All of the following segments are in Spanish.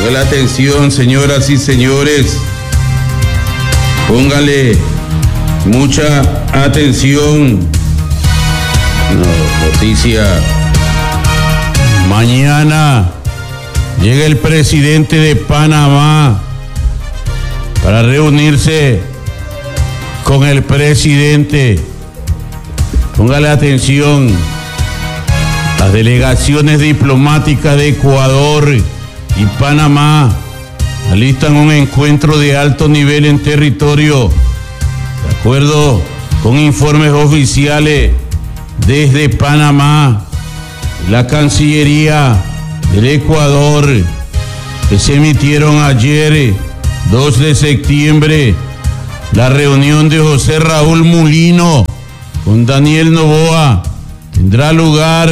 Ponga la atención, señoras y señores. Póngale mucha atención. Noticia. Mañana llega el presidente de Panamá para reunirse con el presidente. Póngale atención. Las delegaciones diplomáticas de Ecuador y Panamá alistan un encuentro de alto nivel en territorio. De acuerdo con informes oficiales desde Panamá, la Cancillería del Ecuador, que se emitieron ayer, 2 de septiembre, la reunión de José Raúl Mulino con Daniel Noboa tendrá lugar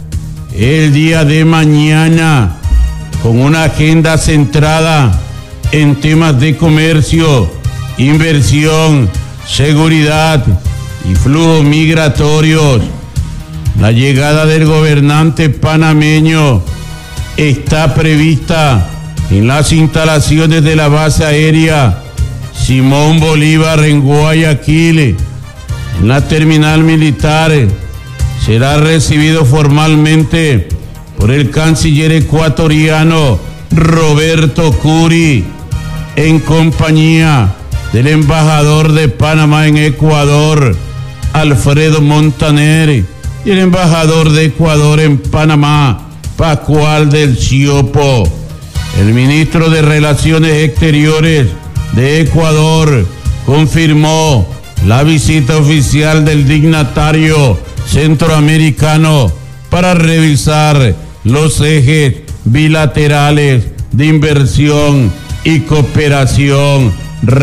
el día de mañana con una agenda centrada en temas de comercio, inversión, seguridad y flujos migratorios. La llegada del gobernante panameño está prevista en las instalaciones de la base aérea Simón Bolívar en Guayaquil. En la terminal militar será recibido formalmente por el canciller ecuatoriano Roberto Curi, en compañía del embajador de Panamá en Ecuador, Alfredo Montaner, y el embajador de Ecuador en Panamá, Pascual del Ciopo. El ministro de Relaciones Exteriores de Ecuador confirmó la visita oficial del dignatario centroamericano para revisar los ejes bilaterales de inversión y cooperación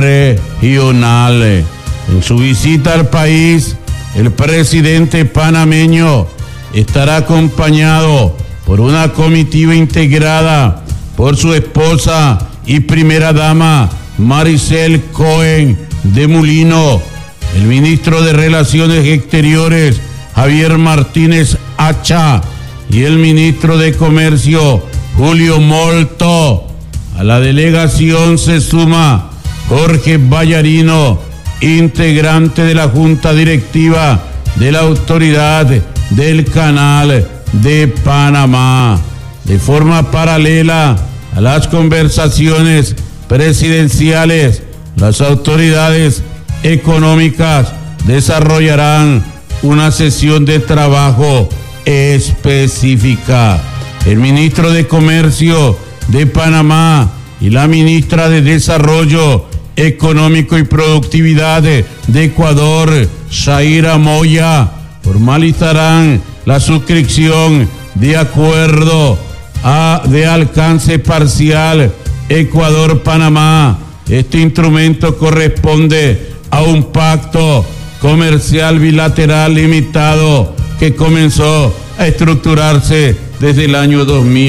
regional. En su visita al país, el presidente panameño estará acompañado por una comitiva integrada por su esposa y primera dama Maricel Cohen de Mulino, el ministro de Relaciones Exteriores Javier Martínez Acha y el ministro de Comercio Julio Molto. A la delegación se suma Jorge Vallarino, integrante de la Junta Directiva de la Autoridad del Canal de Panamá. De forma paralela a las conversaciones presidenciales, las autoridades económicas desarrollarán una sesión de trabajo específica. El ministro de Comercio de Panamá y la ministra de Desarrollo Económico y Productividad de Ecuador, Shaira Moya, formalizarán la suscripción de acuerdo de alcance parcial Ecuador-Panamá. Este instrumento corresponde a un pacto comercial bilateral limitado que comenzó a estructurarse desde el año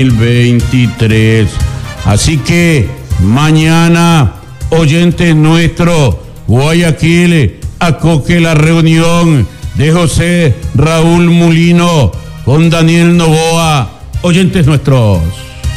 2023. Así que mañana, oyentes nuestros, Guayaquil acoge la reunión de José Raúl Mulino con Daniel Noboa. Oyentes nuestros.